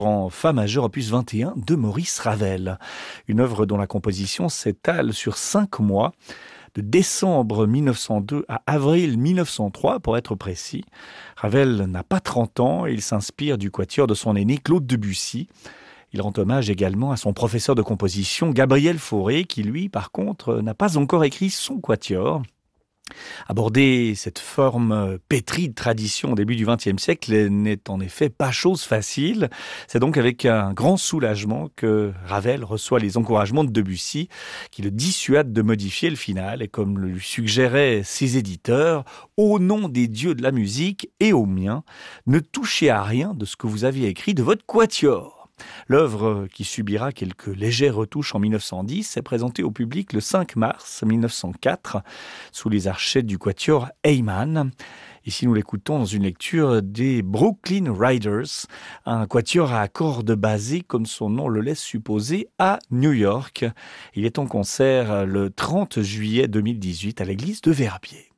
en Fa majeur opus 21 de Maurice Ravel. Une œuvre dont la composition s'étale sur 5 mois, de décembre 1902 à avril 1903 pour être précis. Ravel n'a pas 30 ans et il s'inspire du quatuor de son aîné Claude Debussy. Il rend hommage également à son professeur de composition Gabriel Fauré qui lui par contre n'a pas encore écrit son quatuor. Aborder cette forme pétrie de tradition au début du XXe siècle n'est en effet pas chose facile. C'est donc avec un grand soulagement que Ravel reçoit les encouragements de Debussy, qui le dissuade de modifier le final. Et comme le lui suggéraient ses éditeurs, au nom des dieux de la musique et au mien, ne touchez à rien de ce que vous aviez écrit de votre quatuor. L'œuvre, qui subira quelques légères retouches en 1910, est présentée au public le 5 mars 1904 sous les archets du quatuor Heyman. Ici, nous l'écoutons dans une lecture des Brooklyn Riders, un quatuor à cordes basé, comme son nom le laisse supposer, à New York. Il est en concert le 30 juillet 2018 à l'église de Verbier.